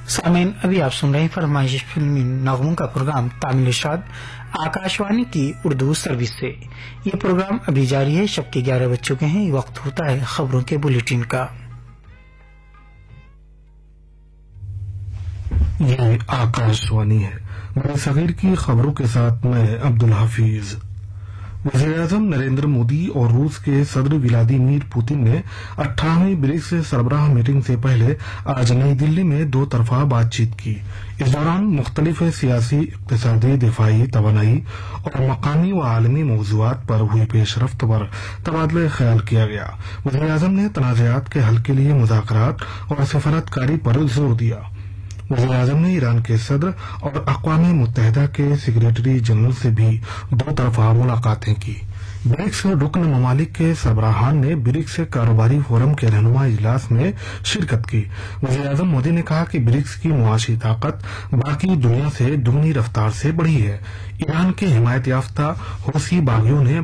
सामीन अभी आप सुन रहे हैं फरमाइश फिल्मी नगमों का प्रोग्राम तामिल शाद आकाशवाणी की उर्दू सर्विस से। ये प्रोग्राम अभी जारी है। शब के 11 बज चुके हैं। वक्त होता है खबरों के बुलेटिन का। ये आकाशवाणी है। बड़े सगीर की खबरों के साथ मैं अब्दुल हाफिज। वज़ीर-ए-आज़म नरेंद्र मोदी और रूस के सदर व्लादिमीर पुतिन ने 18वीं ब्रिक्स सरबराह मीटिंग से पहले आज नई दिल्ली में दो तरफा बातचीत की। इस दौरान मुख्तलिफ सियासी, इक़्तिसादी, दिफाई, तवानाई और मकामी व आलमी मौज़ूआत पर हुई पेशरफ्त पर तबादला ख्याल किया गया। वज़ीर-ए-आज़म ने तनाज़ात के हल के लिए मुज़ाकरात और सफारतकारी पर जोर दिया। वज़ीर-ए-आज़म ने ईरान के सदर और अक़वाम मुत्तहिदा के सेक्रेटरी जनरल से भी दो तरफा मुलाकातें की। ब्रिक्स रुकन ममालिक के सरबराहान ने ब्रिक्स कारोबारी फोरम के रहनुमा इजलास में शिरकत की। वज़ीर-ए-आज़म मोदी ने कहा कि ब्रिक्स की मुआशी ताकत बाकी दुनिया से दुगनी रफ्तार से बढ़ी है। ईरान के हिमायत याफ्ता हौसी बागियों ने